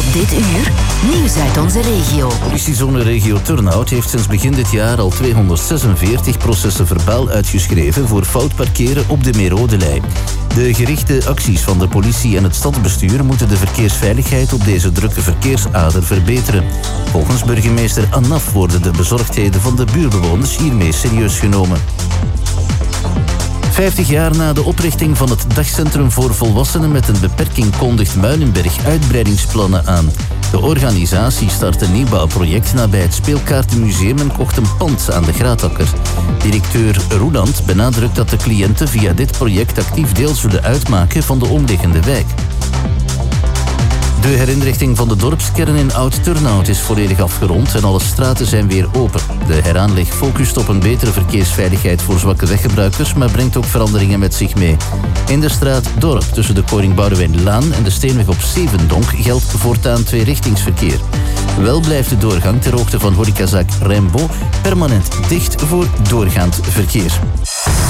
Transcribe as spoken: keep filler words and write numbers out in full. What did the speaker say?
Dit uur, nieuws uit onze regio. Politiezone regio Turnhout heeft sinds begin dit jaar al tweehonderdzesenveertig processen verbaal uitgeschreven voor fout parkeren op de Meerrodelei. De gerichte acties van de politie en het stadsbestuur moeten de verkeersveiligheid op deze drukke verkeersader verbeteren. Volgens burgemeester Annaf worden de bezorgdheden van de buurbewoners hiermee serieus genomen. Vijftig jaar na de oprichting van het dagcentrum voor volwassenen met een beperking kondigt Muilenberg uitbreidingsplannen aan. De organisatie start een nieuwbouwproject nabij het Speelkaartenmuseum en kocht een pand aan de Graatakker. Directeur Roeland benadrukt dat de cliënten via dit project actief deel zullen uitmaken van de omliggende wijk. De herinrichting van de dorpskern in Oud-Turnhout is volledig afgerond en alle straten zijn weer open. De heraanleg focust op een betere verkeersveiligheid voor zwakke weggebruikers, maar brengt ook veranderingen met zich mee. In de straat Dorp tussen de Koning Boudewijnlaan en de Steenweg op Zevendonk geldt voortaan tweerichtingsverkeer. Wel blijft de doorgang ter hoogte van horecazaak Rembo permanent dicht voor doorgaand verkeer.